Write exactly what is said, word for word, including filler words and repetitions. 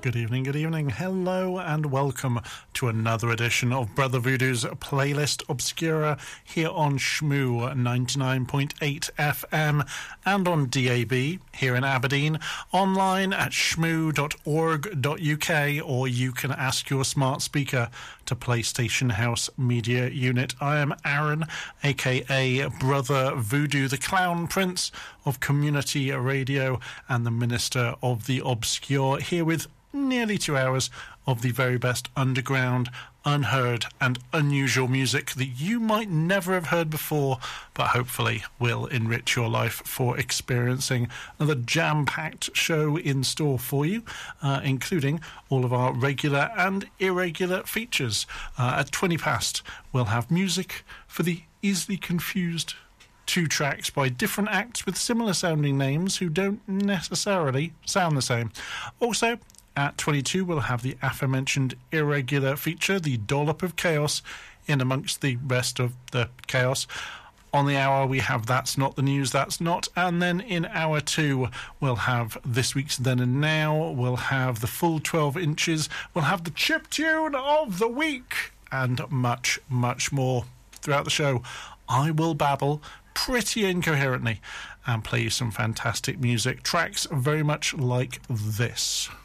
Good evening, good evening. Hello and welcome to another edition of Brother Voodoo's Playlist Obscura here on Shmoo ninety-nine point eight F M and on D A B here in Aberdeen, online at shmoo dot org dot U K, or you can ask your smart speaker to PlayStation House Media Unit. I am Aaron, aka Brother Voodoo, the Clown Prince of Community Radio and the Minister of the Obscure, here with nearly two hours of the very best underground, unheard and unusual music that you might never have heard before, but hopefully will enrich your life for experiencing. Another jam-packed show in store for you, uh, including all of our regular and irregular features. Uh, at twenty past, we'll have music for the easily confused. Two tracks by different acts with similar sounding names who don't necessarily sound the same. Also, at twenty-two, we'll have the aforementioned irregular feature, the Dollop of Chaos, in amongst the rest of the chaos. On the hour, we have That's Not the News, That's Not. And then in hour two, we'll have This Week's Then and Now. We'll have the full twelve inches. We'll have the chip tune of the week. And much, much more. Throughout the show, I will babble pretty incoherently and play you some fantastic music. Tracks very much like this.